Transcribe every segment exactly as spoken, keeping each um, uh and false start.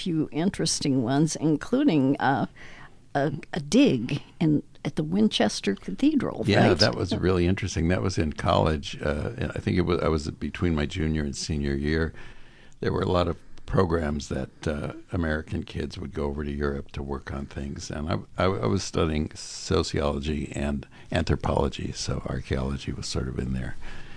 few interesting ones, including uh, a, a dig in at the Winchester Cathedral. Yeah, right? that was really interesting. That was in college. Uh, and I think it was I was between my junior and senior year. There were a lot of programs that uh, American kids would go over to Europe to work on things, and I, I, I was studying sociology and anthropology, so archaeology was sort of in there.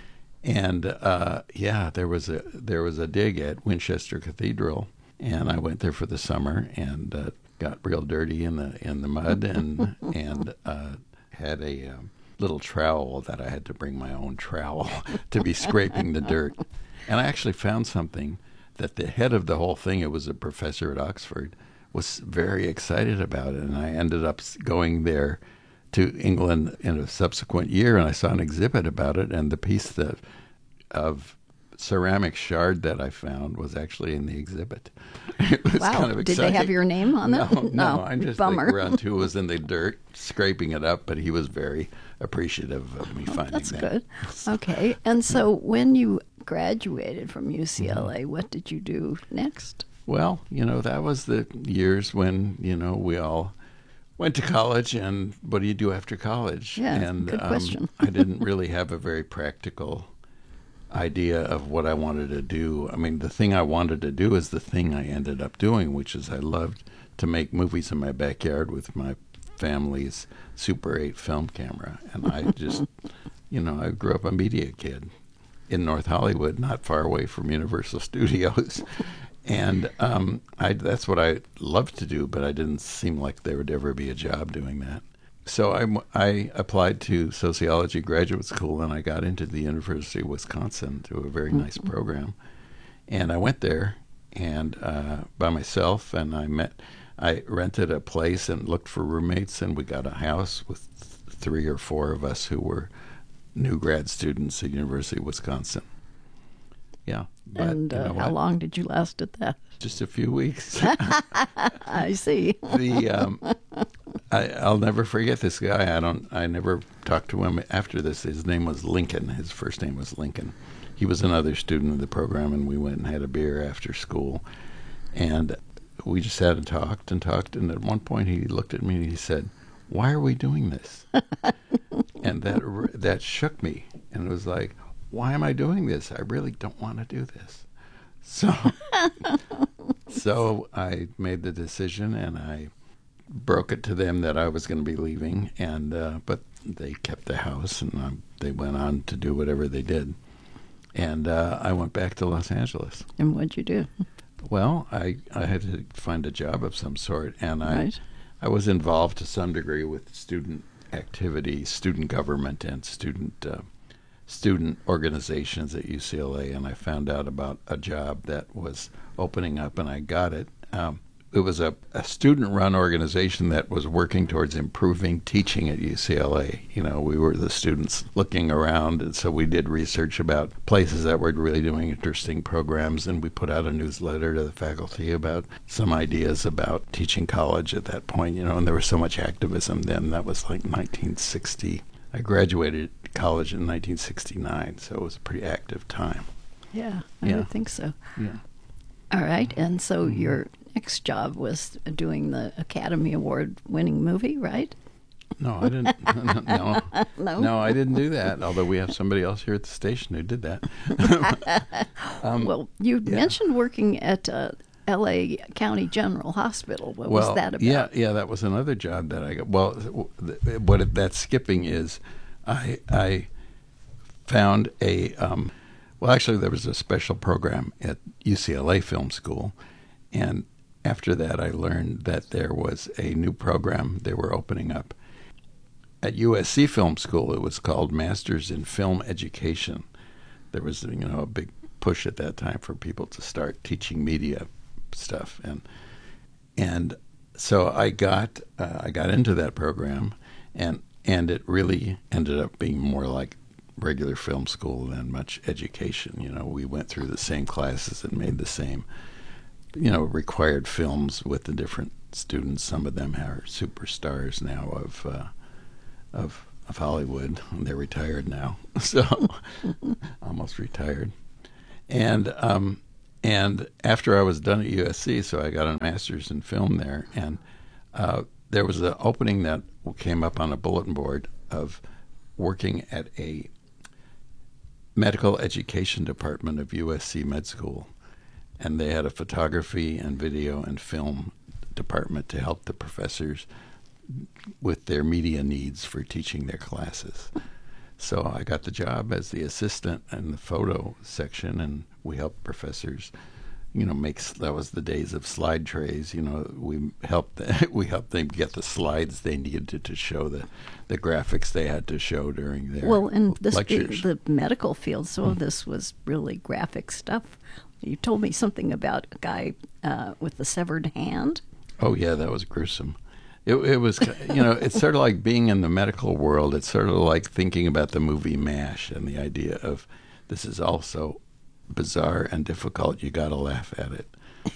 And uh, yeah, there was a there was a dig at Winchester Cathedral, and I went there for the summer and uh, got real dirty in the in the mud and and uh, had a um, little trowel that I had to bring my own trowel to be scraping the dirt. And I actually found something that the head of the whole thing, it was a professor at Oxford, was very excited about it. And I ended up going there to England in a subsequent year, and I saw an exhibit about it, and the piece that, of ceramic shard that I found was actually in the exhibit. It was wow. kind of exciting. Did they have your name on it? No, no, no. I'm just Bummer. the grunt who was in the dirt scraping it up, but he was very appreciative of me finding That's that. good. Okay. And so when you graduated from U C L A, what did you do next? Well, you know, that was the years when, you know, we all went to college, and what do you do after college? Yeah, and good question. I didn't really have a very practical idea of what I wanted to do. I mean, the thing I wanted to do is the thing I ended up doing, which is I loved to make movies in my backyard with my family's Super eight film camera. And I just, you know, I grew up a media kid in North Hollywood, not far away from Universal Studios. And um, I, that's what I loved to do, but I didn't seem like there would ever be a job doing that. So I, I applied to sociology graduate school, and I got into the University of Wisconsin to a very nice Mm-hmm. program. And I went there and uh, by myself, and I met, I rented a place and looked for roommates, and we got a house with th- three or four of us who were new grad students at University of Wisconsin. Yeah. But, and you uh, know how what? long did you last at that? Just a few weeks. I see. the um, I, I'll never forget this guy. I don't. I never talked to him after this. His name was Lincoln. His first name was Lincoln. He was another student of the program, and we went and had a beer after school, and we just sat and talked and talked. And at one point, he looked at me and he said, "Why are we doing this?" And that that shook me, and it was like, "Why am I doing this? I really don't want to do this." So, so I made the decision, and I broke it to them that I was going to be leaving, and uh, but they kept the house, and um, they went on to do whatever they did. And uh, I went back to Los Angeles. And what'd you do? Well, I, I had to find a job of some sort, and I Right. I was involved to some degree with student activity, student government, and student uh, student organizations at U C L A, and I found out about a job that was opening up, and I got it. Um, it was a, a student-run organization that was working towards improving teaching at U C L A. You know, we were the students looking around, and so we did research about places that were really doing interesting programs, and we put out a newsletter to the faculty about some ideas about teaching college at that point, you know, and there was so much activism then. That was like nineteen sixty. I graduated college in nineteen sixty-nine, so it was a pretty active time. Yeah, I Yeah. would think so. Yeah. All right. And so your next job was doing the Academy Award winning movie, right? No, I didn't. no, No? no, I didn't do that. Although we have somebody else here at the station who did that. um, Well, you yeah. mentioned working at uh, L A County General Hospital. What well, was that about? yeah, yeah, that was another job that I got. Well, w- th- what it, that's skipping is, I I found a. Um, well, actually, there was a special program at U C L A Film School, and after that, I learned that there was a new program they were opening up at U S C Film School. It was called Masters in Film Education. There was, you know, a big push at that time for people to start teaching media stuff, and and so I got uh, I got into that program, and and it really ended up being more like regular film school than much education. You know, we went through the same classes and made the same, you know, required films with the different students. Some of them are superstars now of uh, of of Hollywood. They're retired now, so almost retired. And um, And after I was done at U S C, so I got a master's in film there, and uh, there was an opening that came up on a bulletin board of working at a medical education department of U S C Med School. And they had a photography and video and film department to help the professors with their media needs for teaching their classes. So I got the job as the assistant in the photo section, and we helped professors, you know, make, that was the days of slide trays. You know, we helped we helped them get the slides they needed to, to show the, the graphics they had to show during their well, and this lectures. Be, the medical field, so mm. this was really graphic stuff. You told me something about a guy uh, with the severed hand. Oh yeah, that was gruesome. It, it was, you know, it's sort of like being in the medical world. It's sort of like thinking about the movie MASH and the idea of this is also bizarre and difficult. You got to laugh at it.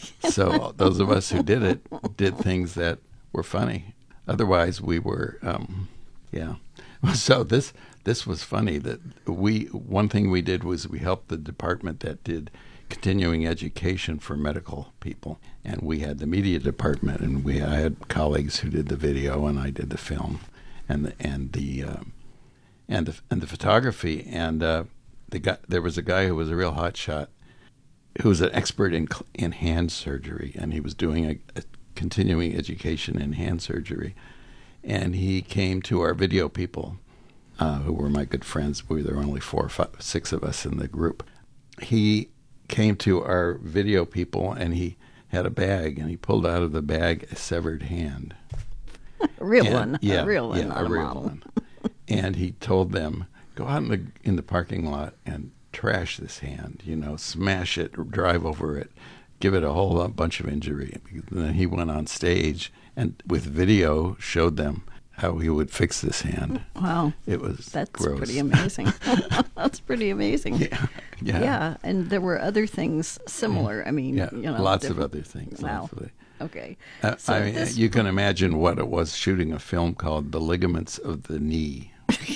So those of us who did it did things that were funny. Otherwise, we were, um, yeah. So this this was funny. That we one thing we did was we helped the department that did continuing education for medical people, and we had the media department, and we I had colleagues who did the video, and I did the film, and the and the uh, and the and the photography, and uh, the guy there was a guy who was a real hot shot, who was an expert in in hand surgery, and he was doing a, a continuing education in hand surgery, and he came to our video people, uh, who were my good friends. We there were only four or five, six of us in the group. He came to our video people, and he had a bag, and he pulled out of the bag a severed hand. A real and, one. Yeah, a real one, yeah, not a, a real model. one. And he told them, go out in the in the parking lot and trash this hand, you know, smash it, drive over it, give it a whole bunch of injury. And then he went on stage and with video showed them how he would fix this hand. Wow. It was That's gross. pretty amazing. That's pretty amazing. Yeah. Yeah. Yeah, and there were other things similar. I mean, Yeah, you know, lots of different- other things. Wow. Hopefully. Okay. Uh, So I mean, this- you can imagine what it was shooting a film called "The Ligaments of the Knee."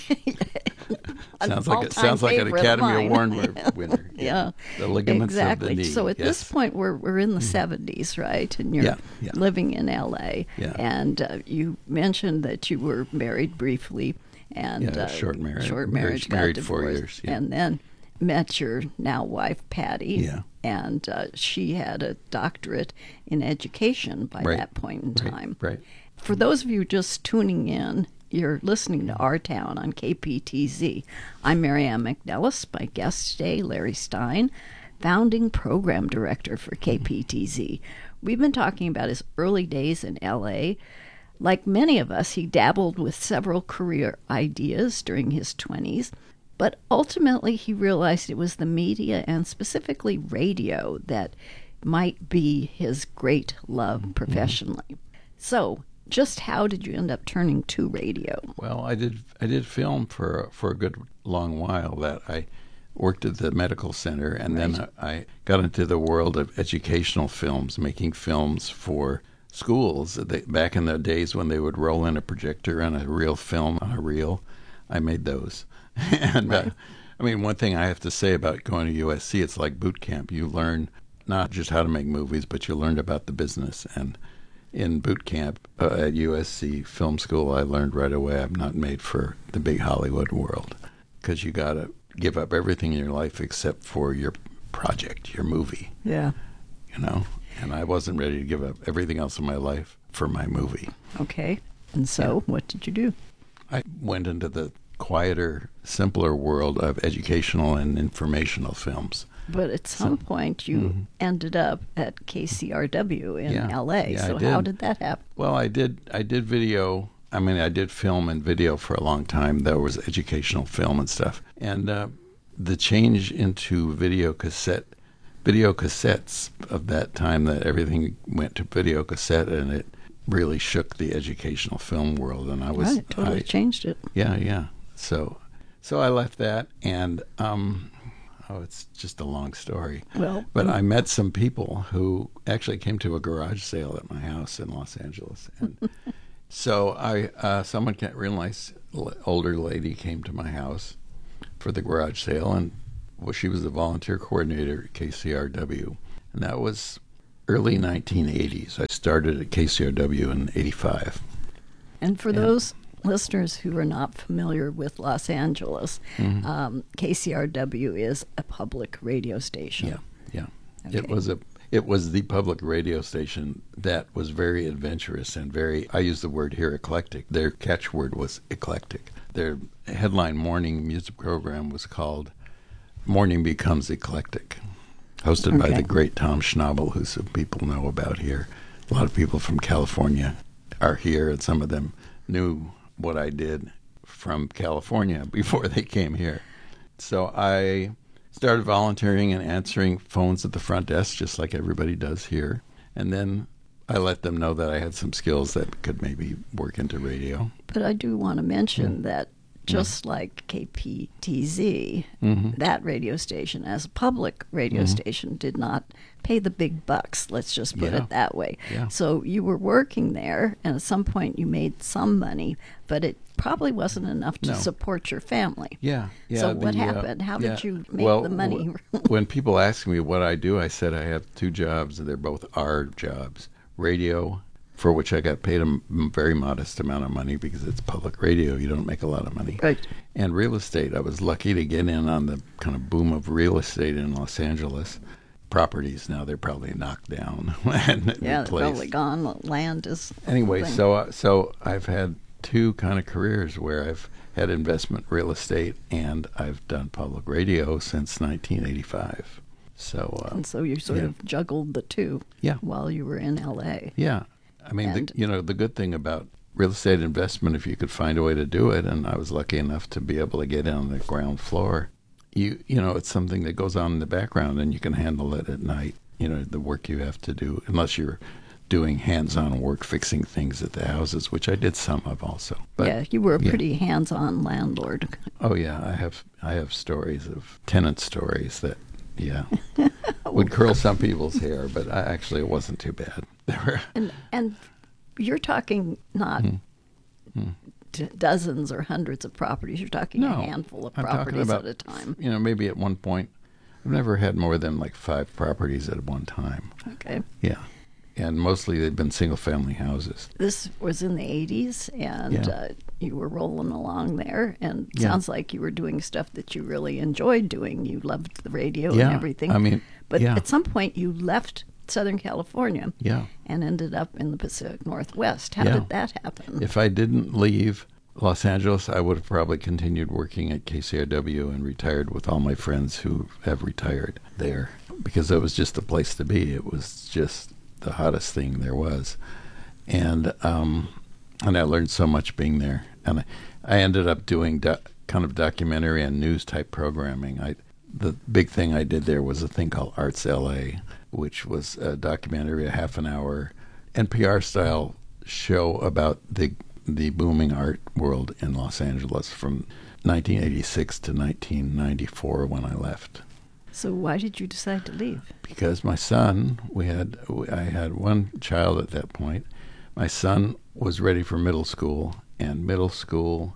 An sounds like it all-time sounds like an favorite Academy line. Award win- winner. Yeah, The ligaments exactly. of the knee. So at yes. this point, we're we're in the seventies, right? And you're Yeah, yeah. living in L A. Yeah. And uh, you mentioned that you were married briefly, and Yeah, uh, short marriage. short Marriage- marriage, got married four divorced, years, yeah. and then met your now wife Patty. Yeah. And uh, she had a doctorate in education by Right, that point in right, time. right. For those of you just tuning in, you're listening to Our Town on K P T Z. I'm Marianne McNellis. My guest today, Larry Stein, founding program director for K P T Z. We've been talking about his early days in L A. Like many of us, he dabbled with several career ideas during his twenties, but ultimately he realized it was the media and specifically radio that might be his great love professionally. So, just how did you end up turning to radio? Well, I did I did film for for a good long while. That I worked at the medical center, and Right. then I, I got into the world of educational films, making films for schools. They, back in the days when they would roll in a projector and a real film on a reel, I made those. and Right. uh, I mean, one thing I have to say about going to U S C, it's like boot camp. You learn not just how to make movies, but you learned about the business. And in boot camp uh, at U S C Film School, I learned right away I'm not made for the big Hollywood world, because you got to give up everything in your life except for your project, your movie, Yeah. you know? And I wasn't ready to give up everything else in my life for my movie. Okay. And so, what did you do? I went into the quieter, simpler world of educational and informational films. But at some point, you ended up at K C R W in Yeah. L A. Yeah, I so, how did. did that happen? Well, I did I did video. I mean, I did film and video for a long time. There was educational film and stuff. And uh, the change into video cassette, video cassettes of that time, that everything went to video cassette, and it really shook the educational film world. And I was Right, it totally I, changed it. Yeah, yeah. So, so I left that, and um, oh, it's just a long story. Well, But I met some people who actually came to a garage sale at my house in Los Angeles, and so I, uh, someone, a real nice l- older lady, came to my house for the garage sale, and well, she was the volunteer coordinator at K C R W, And that was early nineteen eighties. I started at K C R W in eighty-five. And for And- those listeners who are not familiar with Los Angeles, Mhm. um, K C R W is a public radio station. Yeah, yeah. Okay. It was a it was the public radio station that was very adventurous and very, I use the word here, eclectic. Their catchword was eclectic. Their headline morning music program was called Morning Becomes Eclectic, hosted by Okay. the great Tom Schnabel, who some people know about here. A lot of people from California are here, and some of them knew what I did from California before they came here. So I started volunteering and answering phones at the front desk, just like everybody does here. And then I let them know that I had some skills that could maybe work into radio. But I do want to mention Mm. that just like K P T Z, Mm-hmm. that radio station, as a public radio Mhm. station, did not pay the big bucks. Let's just put Yeah. it that way. Yeah. So you were working there, and at some point you made some money, but it probably wasn't enough to No. support your family. Yeah, yeah. So what the, uh, happened? How did yeah. you make well, the money? w- when people ask me what I do, I said I have two jobs, and they're both our jobs. Radio, for which I got paid a m- very modest amount of money because it's public radio. You don't make a lot of money. Right. And real estate. I was lucky to get in on the kind of boom of real estate in Los Angeles. Properties now, they're probably knocked down and Yeah, they're replaced. probably gone. Land is Anyway, thing. so uh, so I've had two kind of careers where I've had investment real estate and I've done public radio since nineteen eighty-five. So uh, and so you sort yeah. of juggled the two Yeah. while you were in L A. yeah, I mean, And- the, you know, the good thing about real estate investment, if you could find a way to do it, and I was lucky enough to be able to get in on the ground floor. You you know, it's something that goes on in the background, and you can handle it at night. You know, the work you have to do, unless you're doing hands-on work, fixing things at the houses, which I did some of also. But, yeah, you were a yeah. pretty hands-on landlord. Oh yeah, I have I have stories of tenant stories that yeah would curl some people's hair, but I, actually it wasn't too bad. There were And and you're talking not Hmm. d- dozens or hundreds of properties. You're talking no a handful of I'm talking properties about, at a time. You know, maybe at one point, I've never had more than like five properties at one time. Okay. Yeah, and mostly they've been single-family houses. This was in the eighties, and Yeah. uh, you were rolling along there, and it Yeah. sounds like you were doing stuff that you really enjoyed doing. You loved the radio Yeah, and everything. I mean, but yeah. at some point you left Southern California Yeah. and ended up in the Pacific Northwest. How Yeah. did that happen? If I didn't leave Los Angeles, I would have probably continued working at K C R W and retired with all my friends who have retired there, because it was just the place to be. It was just the hottest thing there was, and um, and I learned so much being there. And I, I ended up doing do, kind of documentary and news type programming. I the big thing I did there was a thing called Arts L A, which was a documentary, a half an hour N P R style show about the the booming art world in Los Angeles from nineteen eighty-six to nineteen ninety-four when I left. So why did you decide to leave? Because my son, we had I had one child at that point. My son was ready for middle school, and middle school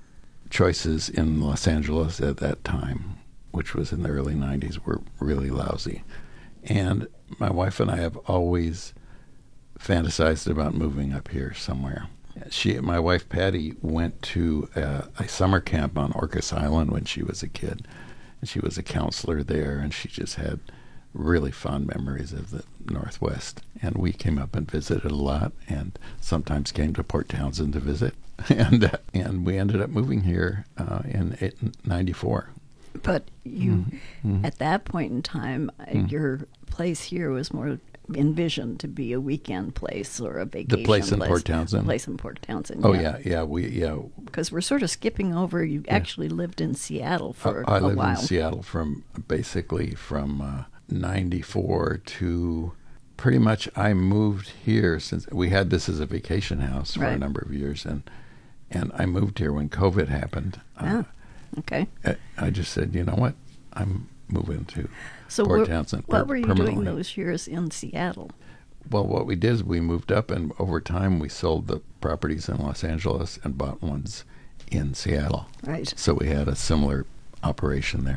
choices in Los Angeles at that time, which was in the early nineties, were really lousy. And my wife and I have always fantasized about moving up here somewhere. She, my wife Patty, went to uh, a summer camp on Orcas Island when she was a kid, and she was a counselor there, and she just had really fond memories of the Northwest. And we came up and visited a lot, and sometimes came to Port Townsend to visit, and uh, and we ended up moving here uh, in ninety-four. But you, Mhm. at that point in time, uh, Mhm. your place here was more envisioned to be a weekend place or a vacation place in place. Port Townsend? Place in Port Townsend. Oh yeah, yeah, we yeah. Because we're sort of skipping over. You actually lived in Seattle for I, I a lived while. in Seattle from basically from uh, ninety-four to pretty much. I moved here since we had this as a vacation house for a Right. number of years, and and I moved here when COVID happened. Uh, Ah, okay. I, I just said, you know what, I'm moving to So Port what, Townsend. what per- were you doing permanently. those years in Seattle? Well, what we did is we moved up, and over time we sold the properties in Los Angeles and bought ones in Seattle. Right. So we had a similar operation there.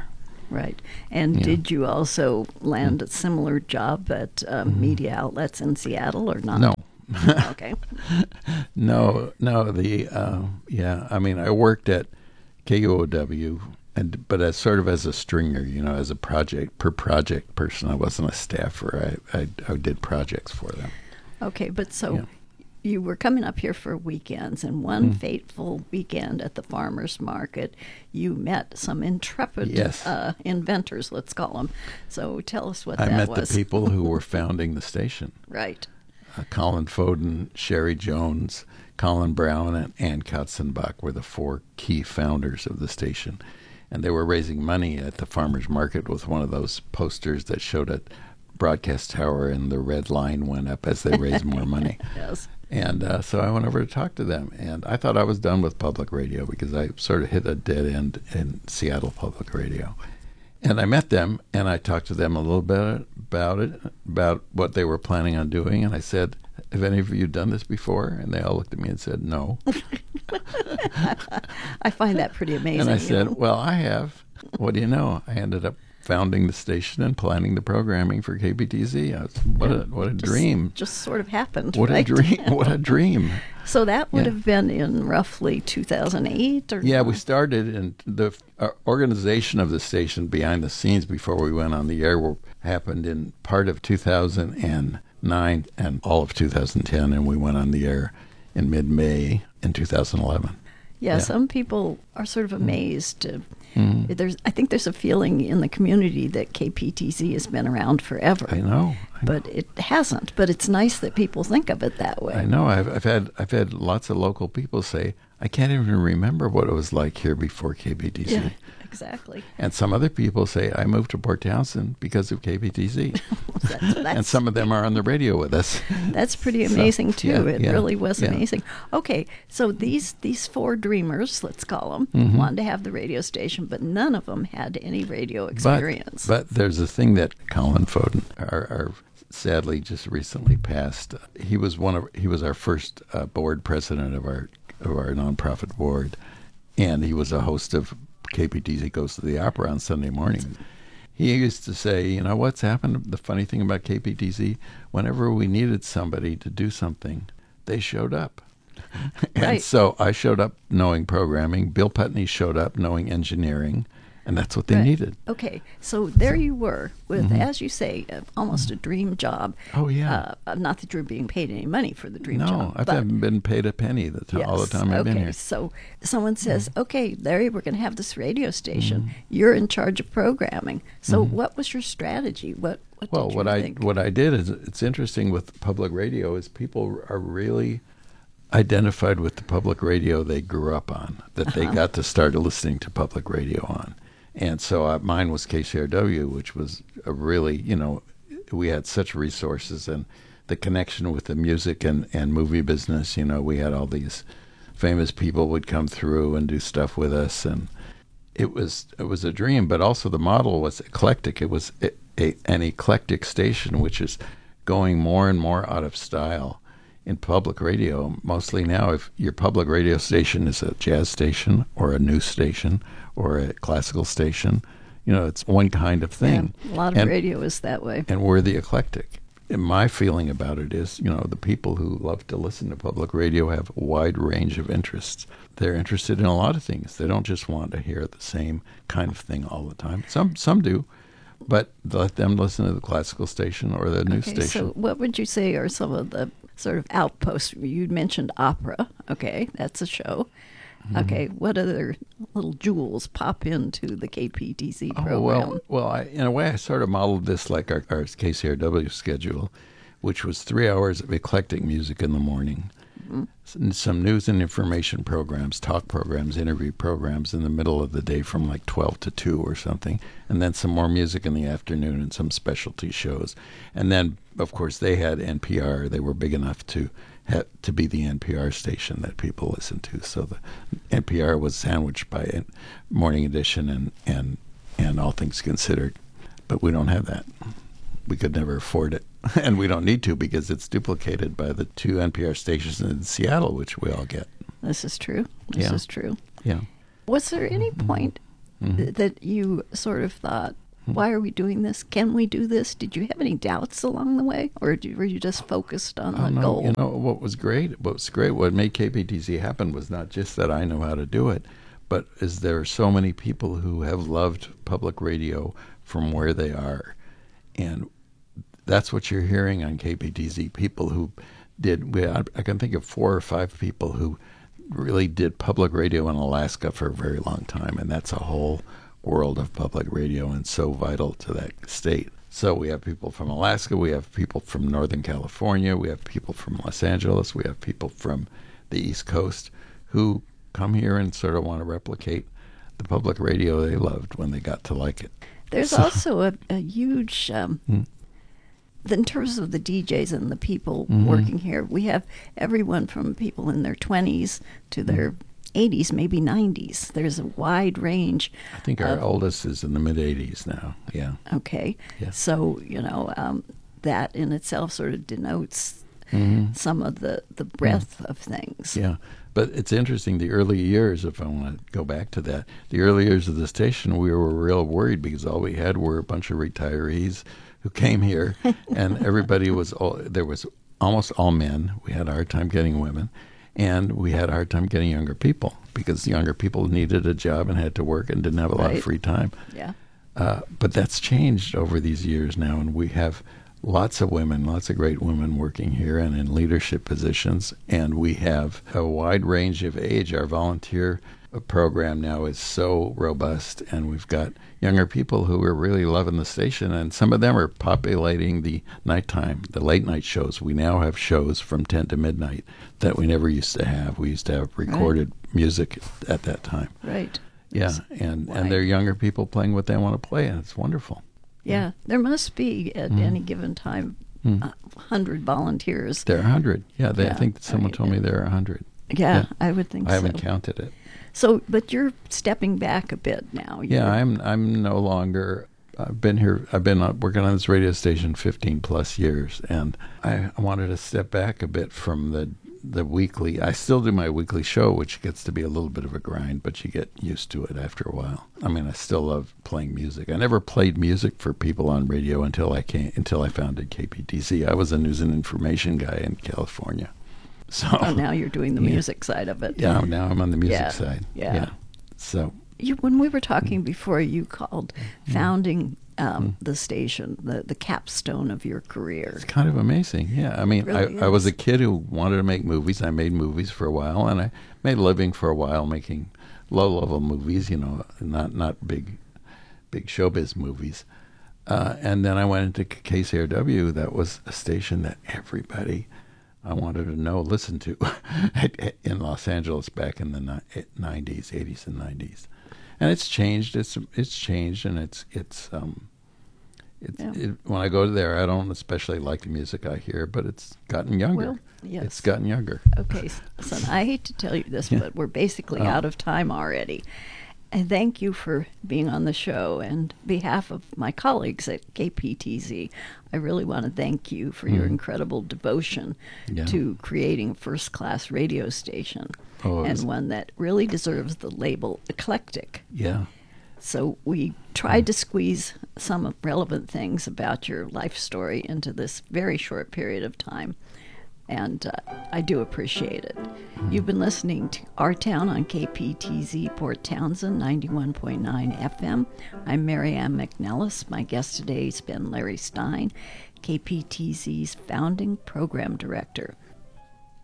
Right. And Yeah. did you also land a similar job at uh, media outlets in Seattle or not? No. Okay. No, no. The uh, yeah. I mean, I worked at K U O W, and but as sort of as a stringer, you know, as a project per project person. I wasn't a staffer. I I, I did projects for them. Okay, but so Yeah. you were coming up here for weekends, and one Mm. fateful weekend at the farmers market, you met some intrepid Yes. uh, inventors, let's call them. So tell us what I that met was. the people who were founding the station. Right. Uh, Colin Foden, Sherry Jones, Colin Brown, and Ann Katzenbach were the four key founders of the station. And they were raising money at the farmers market with one of those posters that showed a broadcast tower, and the red line went up as they raised more money. Yes. And uh, so I went over to talk to them, and I thought I was done with public radio because I sort of hit a dead end in Seattle public radio. And I met them, and I talked to them a little bit about it, about what they were planning on doing. And I said, have any of you done this before? And they all looked at me and said, no. I find that pretty amazing. And I you said, know? well, I have. What do you know? I ended up founding the station and planning the programming for K P T Z. I was, what a what a Just- dream! Just sort of happened. What right? a dream! What a dream! So that would Yeah. have been in roughly two thousand eight, or Yeah, we started, and the uh, organization of the station behind the scenes before we went on the air were, happened in part of two thousand nine and all of two thousand ten, and we went on the air in mid-May in two thousand eleven. Yeah, Yeah. some people are sort of amazed. Uh, Mhm. There's, I think, there's a feeling in the community that K P T Z has been around forever, I know. I but it hasn't. But it's nice that people think of it that way. I know. I've, I've had I've had lots of local people say, I can't even remember what it was like here before K P T Z. Yeah, exactly. And some other people say, I moved to Port Townsend because of K P T Z. That's, And that's, some of them are on the radio with us. that's pretty So, amazing too. yeah, it yeah, really was yeah. amazing. Okay, so these these four dreamers, let's call them, Mhm. wanted to have the radio station, but none of them had any radio But, experience. but there's a thing that Colin Foden, our, our sadly just recently passed. He was one of he was our first uh, board president of our of our nonprofit board, and he was a host of K P T Z Goes to the Opera on Sunday mornings. He used to say, you know, what's happened? The funny thing about K P T Z, whenever we needed somebody to do something, they showed up. And Right. so I showed up knowing programming. Bill Putney showed up knowing engineering, and that's what they Right. needed. Okay, so there you were with, Mhm. as you say, uh, almost a dream job. Oh, yeah. Uh, not that you're being paid any money for the dream no, job. I but haven't been paid a penny the t- all the yes, time I've okay, been here. so someone says, okay, Larry, we're going to have this radio station. Mm-hmm. You're in charge of programming. So what was your strategy? What, what Well, did you what I think? what I did is it's interesting with public radio is people are really identified with the public radio they grew up on, that they Uh-huh. got to start listening to public radio on. And so uh, mine was K C R W, which was a really, you know, we had such resources and the connection with the music and, and movie business. You know, we had all these famous people would come through and do stuff with us, and it was it was a dream. But also the model was eclectic. It was a, a, an eclectic station, which is going more and more out of style in public radio. Mostly now, if your public radio station is a jazz station or a news station or a classical station, you know, it's one kind of thing. Yeah, a lot of and, radio is that way. and we're the eclectic. And my feeling about it is, you know, the people who love to listen to public radio have a wide range of interests. They're interested in a lot of things. They don't just want to hear the same kind of thing all the time. Some some do, but let them listen to the classical station or the news Okay, station. so what would you say are some of the sort of outposts? You mentioned opera. Okay, that's a show. Mm-hmm. Okay, what other little jewels pop into the K P T Z program? Oh, well, well, I, in a way, I sort of modeled this like our, our K C R W schedule, which was three hours of eclectic music in the morning, Mm-hmm. some, some news and information programs, talk programs, interview programs in the middle of the day from like twelve to two or something, and then some more music in the afternoon and some specialty shows. And then, of course, they had N P R. They were big enough to ha- to be the N P R station that people listened to. So the N P R was sandwiched by a Morning Edition and, and, and All Things Considered. But we don't have that. We could never afford it. And we don't need to because it's duplicated by the two N P R stations in Seattle, which we all get. This is true. This Yeah. is true. Yeah. Was there any point Mhm. that you sort of thought, why are we doing this? Can we do this? Did you have any doubts along the way, or did, were you just focused on Oh, the no, goal? you know, what was great, what was great, what made K P T Z happen was not just that I know how to do it, but is there are so many people who have loved public radio from where they are. And that's what you're hearing on K P T Z, people who did, we, I, I can think of four or five people who really did public radio in Alaska for a very long time, and that's a whole world of public radio and so vital to that state. So we have people from Alaska, we have people from Northern California, we have people from Los Angeles, we have people from the East Coast who come here and sort of want to replicate the public radio they loved when they got to like it. There's So- also a, a huge, um, Hmm. in terms of the D Js and the people Mhm. working here, we have everyone from people in their twenties to their eighties, maybe nineties. There's a wide range. I think our of- oldest is in the mid-eighties now, yeah. Okay. Yeah. So, you know, um, that in itself sort of denotes Mhm. some of the, the breadth of things. Yeah, but it's interesting. The early years, if I want to go back to that, the early years of the station, we were real worried because all we had were a bunch of retirees who came here, and everybody was all, there was almost all men. We had a hard time getting women, and we had a hard time getting younger people because younger people needed a job and had to work and didn't have a lot Right. of free time. Yeah. Uh, but that's changed over these years now, and we have lots of women, lots of great women working here and in leadership positions, and we have a wide range of age. Our volunteer program now is so robust, and we've got younger people who are really loving the station, and some of them are populating the nighttime, the late night shows. We now have shows from ten to midnight that we never used to have. We used to have recorded music at that time. Right. Yeah, Yes. and, Why? and they're younger people playing what they want to play, and it's wonderful. Yeah. There must be at Mm. any given time Mm. a hundred volunteers. There are a hundred. Yeah, they, I Yeah, think I someone mean, told me there are a hundred. Yeah, Yeah. I would think I haven't so. counted it. So, but you're stepping back a bit now. Yeah, You're- I'm I'm no longer. I've been here. I've been uh, working on this radio station fifteen plus years, and I wanted to step back a bit from the the weekly. I still do my weekly show, which gets to be a little bit of a grind, but you get used to it after a while. I mean, I still love playing music. I never played music for people on radio until I came until I founded K P T Z. I was a news and information guy in California. So Oh, now you're doing the Yeah. music side of it. yeah, now I'm on the music Yeah, side. yeah. So You, when we were talking before, you called Mm. founding um, the station the, the capstone of your career. it's kind of amazing. Yeah, I mean, Really I, I was is. a kid who wanted to make movies. I made movies for a while, and I made a living for a while making low-level movies. You know, not not big, big showbiz movies. Uh, and then I went into K C R W. That was a station that everybody I wanted to know, listen to in Los Angeles back in the ni- nineties, eighties, and nineties. And it's changed. It's it's changed, and it's it's um, it's Yeah. it, when I go there, I don't especially like the music I hear, but it's gotten younger. Well, yes. It's gotten younger. Okay, son, I hate to tell you this, Yeah. but we're basically Oh. out of time already. And thank you for being on the show. And on behalf of my colleagues at K P T Z, I really want to thank you for your Mm. incredible devotion Yeah. to creating a first-class radio station, Oh, it and was- one that really deserves the label eclectic. Yeah. So we tried to squeeze some relevant things about your life story into this very short period of time, and uh, I do appreciate it. You've been listening to Our Town on K P T Z Port Townsend ninety-one point nine F M. I'm Mary Ann McNellis. My guest today has been Larry Stein, K P T Z's founding program director.